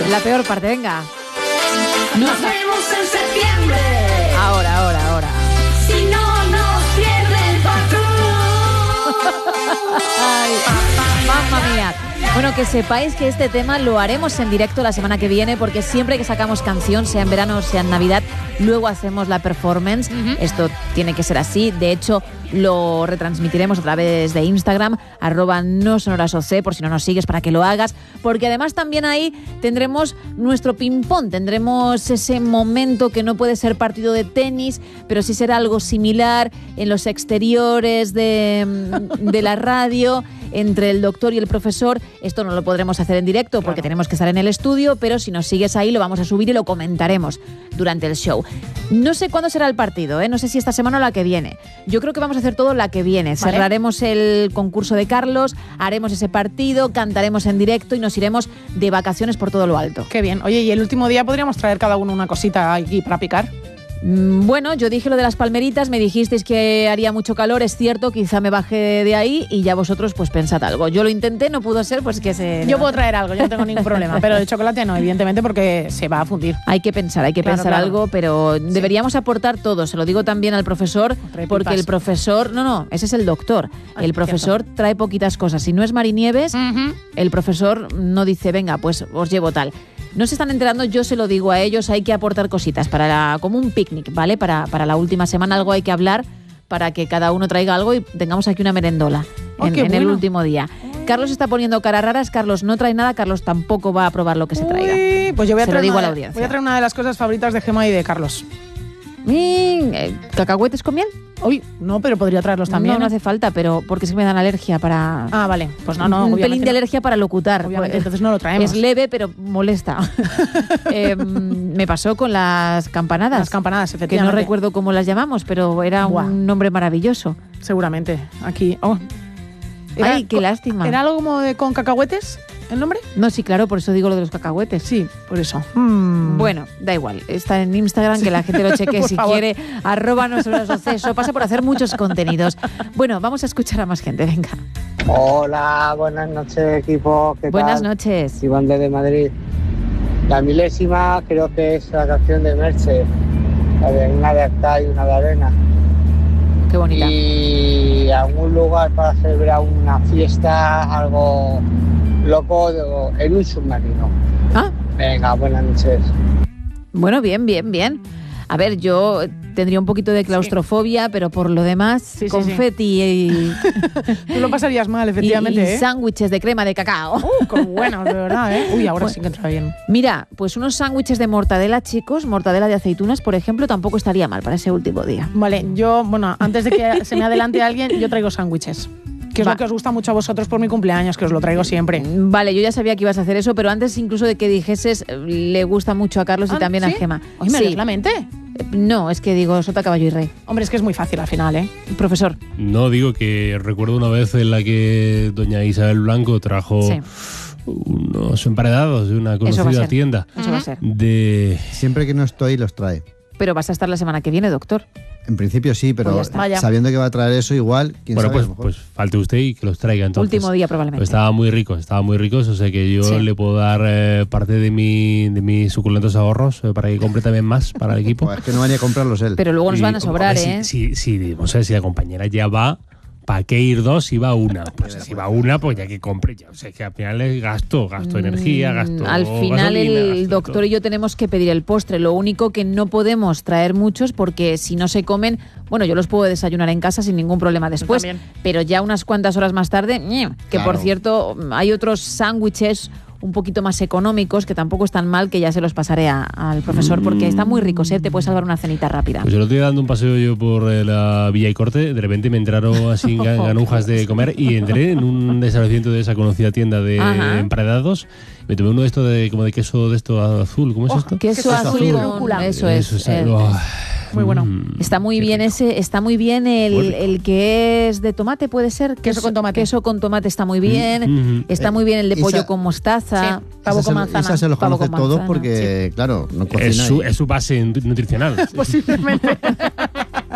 La peor parte, venga. Nos vemos en septiembre. Ahora. Si no nos pierde el patrón. Ay, mamma mía. Bueno, que sepáis que este tema lo haremos en directo la semana que viene, porque siempre que sacamos canción, sea en verano o sea en Navidad, luego hacemos la performance. Esto tiene que ser así. De hecho, lo retransmitiremos a través de Instagram, @nosonorasoc, por si no nos sigues, para que lo hagas. Porque además también ahí tendremos nuestro ping-pong, tendremos ese momento que no puede ser partido de tenis, pero sí será algo similar en los exteriores de la radio, entre el doctor y el profesor. Esto no lo podremos hacer en directo porque tenemos que estar en el estudio, pero si nos sigues ahí lo vamos a subir y lo comentaremos durante el show. No sé cuándo será el partido, no sé si esta semana o la que viene. Yo creo que vamos a hacer todo la que viene. ¿Vale? Cerraremos el concurso de Carlos, haremos ese partido, cantaremos en directo y nos iremos de vacaciones por todo lo alto. Qué bien. Oye, y el último día podríamos traer cada uno una cosita aquí para picar. Bueno, yo dije lo de las palmeritas, me dijisteis que haría mucho calor, es cierto, quizá me baje de ahí y ya vosotros pues pensad algo. Yo lo intenté, no pudo ser, pues que se... Yo puedo traer algo, yo no tengo ningún problema, pero de chocolate no, evidentemente, porque se va a fundir. Hay que pensar algo, pero deberíamos aportar todo, se lo digo también al profesor, porque el profesor... No, ese es el doctor. El profesor trae poquitas cosas. Si no es Marinieves, el profesor no dice, venga, pues os llevo tal. No se están enterando, yo se lo digo a ellos, hay que aportar cositas como un picnic, ¿vale? Para la última semana algo hay que hablar para que cada uno traiga algo y tengamos aquí una merendola en el último día. Carlos está poniendo caras raras, Carlos no trae nada, Carlos tampoco va a probar lo que se traiga. Pues yo voy a traer a la audiencia. Voy a traer una de las cosas favoritas de Gemma y de Carlos. ¿Cacahuetes con miel? Uy, no, pero podría traerlos también. No hace falta, pero porque es que me dan alergia para... Ah, vale. Pues no. Un pelín de alergia para locutar. Obviamente, entonces no lo traemos. Es leve, pero molesta. Me pasó con las campanadas. Las campanadas, efectivamente. Que no recuerdo cómo las llamamos, pero era un nombre maravilloso. Seguramente. Aquí... Ay, qué lástima. ¿Era algo como con cacahuetes el nombre? No, sí, claro, por eso digo lo de los cacahuetes. Sí, por eso. Bueno, da igual. Está en Instagram, que la gente lo cheque si quiere. @nosonorasoc. Eso pasa por hacer muchos contenidos. Bueno, vamos a escuchar a más gente, venga. Hola, buenas noches, equipo. ¿Qué buenas tal? Noches. Iván desde Madrid. La milésima creo que es la canción de Merche, la de una de acá y una de arena. Qué bonita. Y algún lugar para celebrar una fiesta, algo loco en un submarino. Venga, buenas noches. Bueno, bien. A ver, yo tendría un poquito de claustrofobia, pero por lo demás, confeti y... Tú lo pasarías mal, efectivamente. Y sándwiches de crema de cacao. Qué buenos, de verdad, ¿eh? Uy, ahora sí que entra bien. Mira, pues unos sándwiches de mortadela, chicos, mortadela de aceitunas, por ejemplo, tampoco estaría mal para ese último día. Vale, antes de que se me adelante alguien, yo traigo sándwiches. Que es lo que os gusta mucho a vosotros por mi cumpleaños, que os lo traigo siempre. Vale, yo ya sabía que ibas a hacer eso, pero antes incluso de que dijeses, le gusta mucho a Carlos y también a Gemma. ¿Hoy me lees la mente? No, es que digo sota, caballo y rey. Hombre, es que es muy fácil al final, ¿eh? Profesor. No, digo que recuerdo una vez en la que doña Isabel Blanco trajo unos emparedados de una conocida tienda. Eso va a ser. Siempre que no estoy, los trae. Pero vas a estar la semana que viene, doctor. En principio sí, pero sabiendo que va a traer eso igual, quién sabe. Pues falte usted y que los traiga entonces. Último día probablemente. Pues estaban muy ricos, o sea que yo le puedo dar parte de mis suculentos ahorros para que compre también más para el equipo. Pues es que no venía a comprarlos él. Pero luego nos van a sobrar, ¿eh? Sí, o sea, si la compañera ya va, ¿para qué ir dos si va una? Pues si va una, pues ya que compre ya. O sea, que al final es gasto energía, gasto al final gasolina, el doctor y yo tenemos que pedir el postre. Lo único que no podemos traer muchos porque si no se comen, bueno, yo los puedo desayunar en casa sin ningún problema después. Pero ya unas cuantas horas más tarde, que por cierto, hay otros sándwiches un poquito más económicos, que tampoco están mal, que ya se los pasaré al profesor, porque están muy ricos, te puede salvar una cenita rápida. Pues yo lo estoy dando un paseo yo por la Villa y Corte, de repente me entraron así ganujas de comer y entré en un establecimiento de esa conocida tienda de emparedados. Me tomé uno de estos como de queso de esto azul, ¿cómo es esto? Queso azul y rúcula. Eso es. Muy bueno. Está muy bien está muy bien el que es de tomate, puede ser. Queso con tomate. Queso con tomate está muy bien. Está muy bien el de pollo con mostaza. Pavo con manzana. Esa se los conoce todos porque, claro, no cocinan. Es su base nutricional. Posiblemente.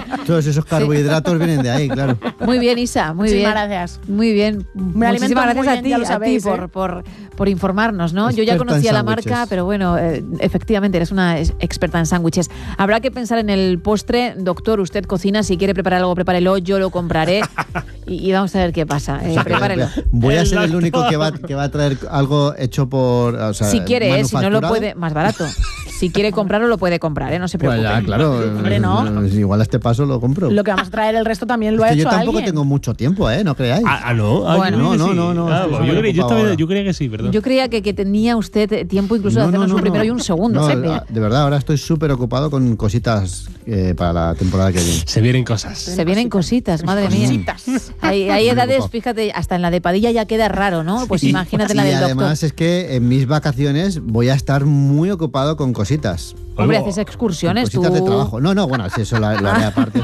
Todos esos carbohidratos vienen de ahí, claro. Muy bien, Isa, muy bien. Muchísimas gracias. Muy bien. Me Muchísimas alimento gracias muy a bien, ti, ya lo sabéis, por informarnos, ¿no? Yo ya Experta conocía en la marca, sándwiches. pero bueno, efectivamente eres una experta en sándwiches. Habrá que pensar en el postre. Doctor, usted cocina, si quiere preparar algo, prepárelo, yo lo compraré y vamos a ver qué pasa. Prepárelo. Voy a ser el único que va a traer algo hecho por... O sea, Si quiere, si no lo manufacturado. puede, más barato. Si quiere comprarlo, lo puede comprar, no se Pues preocupe. ya, claro. Hombre, no. Igual a este paso lo compro. Lo que vamos a traer el resto también lo Es ha que hecho yo tampoco alguien. tengo mucho tiempo, ¿no creáis? ¿No? Bueno. Yo creo que sí. No. Ah, estoy yo, súper ocupado ahora. yo creía que sí, perdón. Yo creía que tenía usted tiempo incluso de hacernos un primero y un segundo. No, Sepe. de verdad, ahora estoy súper ocupado con cositas para la temporada que viene. Se vienen cosas. Se vienen cositas, madre mía. Cositas. Hay edades, ocupado. fíjate, hasta en la de Padilla ya queda raro, ¿no? Pues imagínate en la Y del doctor. además es que en mis vacaciones voy a estar muy ocupado con cositas. Hombre, Oigo. haces excursiones, Cositas tú. de trabajo. No, bueno, sí, eso lo haré aparte.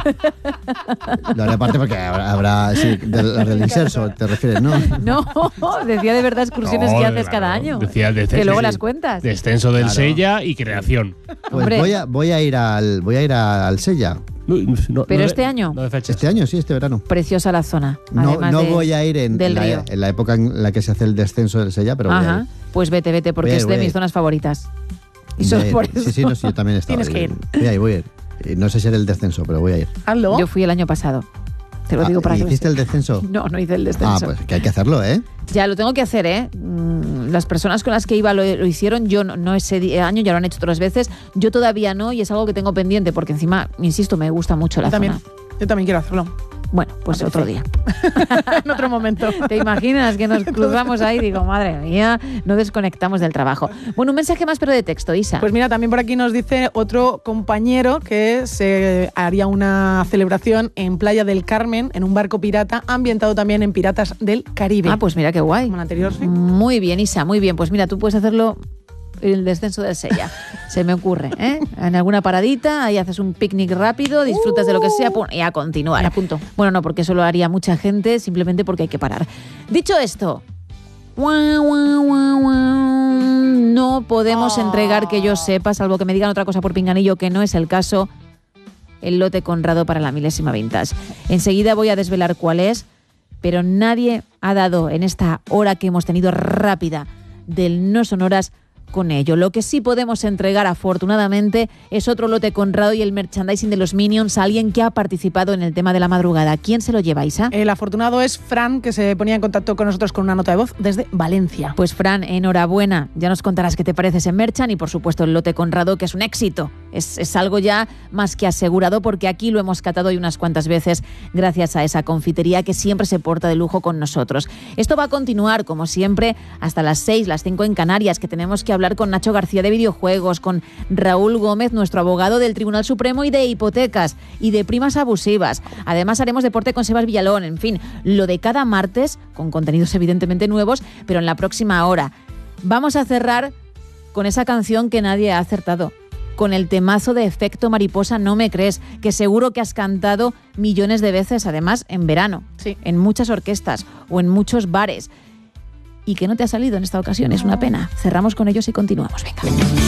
Lo haré aparte porque habrá sí, las del inserso, te refieres, ¿no? No, decía de verdad excursiones No, que haces claro. cada año. Decía el que luego sí, las sí. cuentas. Descenso del Claro. Sella y creación. Pues Hombre. voy a ir al Sella. Pero este año. No de fechas. Este año, sí, este verano. Preciosa la zona. No, además no de- voy a ir en del río. la época en la que se hace el descenso del Sella, pero voy a Ajá. ir. Pues vete, porque Voy a ir, es voy de a mis ir. zonas favoritas. Y Voy solo a ir. por eso. Sí, no, sí, yo también he estado. Tienes que ir. Voy a ir. No sé si era el descenso, pero voy a ir. Hazlo. Yo fui el año pasado. Te lo digo para que lo ¿Hiciste el sepas. descenso? No hice el descenso. Ah, pues que hay que hacerlo, ¿eh? Ya lo tengo que hacer, ¿eh? Las personas con las que iba lo hicieron, yo no ese año, ya lo han hecho otras veces. Yo todavía no, y es algo que tengo pendiente, porque encima, insisto, me gusta mucho la zona. Yo también quiero hacerlo. Bueno, pues otro día. En otro momento. ¿Te imaginas que nos cruzamos ahí? Digo, madre mía, no desconectamos del trabajo. Bueno, un mensaje más, pero de texto, Isa. Pues mira, también por aquí nos dice otro compañero que se haría una celebración en Playa del Carmen, en un barco pirata, ambientado también en Piratas del Caribe. Ah, pues mira qué guay. Como el anterior, sí. Muy bien, Isa, muy bien. Pues mira, tú puedes hacerlo el descenso del Sella. Se me ocurre, ¿eh? En alguna paradita, ahí haces un picnic rápido, disfrutas de lo que sea pum, y a continuar. Me apunto. Bueno, no, porque eso lo haría mucha gente, simplemente porque hay que parar. Dicho esto, no podemos entregar, que yo sepa, salvo que me digan otra cosa por pinganillo, que no es el caso, el lote Conrado para la milésima Vintage. Enseguida voy a desvelar cuál es, pero nadie ha dado en esta hora que hemos tenido rápida del No Sonoras con ello. Lo que sí podemos entregar, afortunadamente, es otro lote Conrado y el merchandising de los Minions a alguien que ha participado en el tema de la madrugada. ¿Quién se lo lleva, Isa? El afortunado es Fran, que se ponía en contacto con nosotros con una nota de voz desde Valencia. Pues Fran, enhorabuena. Ya nos contarás qué te parece ese merchan y por supuesto el lote Conrado, que es un éxito. Es algo ya más que asegurado, porque aquí lo hemos catado hoy unas cuantas veces gracias a esa confitería que siempre se porta de lujo con nosotros. Esto va a continuar, como siempre, hasta las 6, las 5 en Canarias, que tenemos que hablar con Nacho García de videojuegos, con Raúl Gómez, nuestro abogado del Tribunal Supremo y de hipotecas y de primas abusivas. Además haremos deporte con Sebas Villalón, en fin, lo de cada martes, con contenidos evidentemente nuevos, pero en la próxima hora. Vamos a cerrar con esa canción que nadie ha acertado, con el temazo de Efecto Mariposa, No me crees, que seguro que has cantado millones de veces, además en verano, Sí. en muchas orquestas o en muchos bares, y que no te ha salido en esta ocasión. Es una pena. Cerramos con ellos y continuamos. Venga.